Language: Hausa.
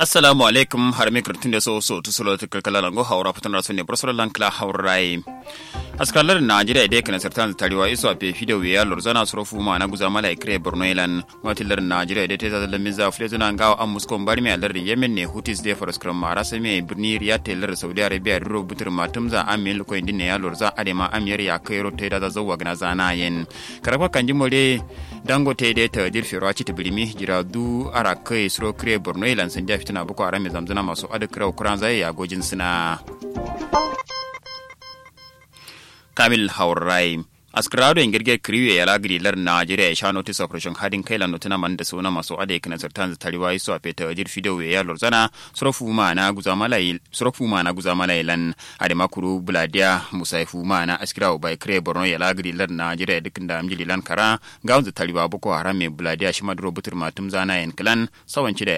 Assalamu alaikum har mi kurtin da so to solo kalkala lango haura fitan rasu ne brosol lankla haurai askalar Najeriya dai kana sartan tariwa iso a video ya lorzana surofu ma na guza mala ikre Borno ilan watilar Najeriya dai ta da miza flezuna ngawa an muskon bari mai alar Yemen ne Houthis dai faraskram mara sai mai birni Riyadh telar Saudi Arabia ro butur matumza amil ko indin ne ya lorza adema amiyar ya kai ro tai da zawa gana zana yen karaba kanji mole Dangote dai ta dirfi raci ta birimi jira du ara kai suro kre Borno ilan san da fitina boko haram zamzana masu adakra kuran zai ya gojin suna Kamil Haurai Askrado ingirge kriwe ya lagri lar Najeriya ya sha notice operation hadin kai lan notuna man da sona masu ade kana sartan tariwa iso a feta wajir video ya lorzana sorofu ma na guza malai lan ade makuru buladia musaifu ma na askrao bai kre Borno ya lagri lar Najeriya dukkan da amjili lan kara gaunza tariwa boko haram me buladia shi madro butur matum zana yan klan sawanci da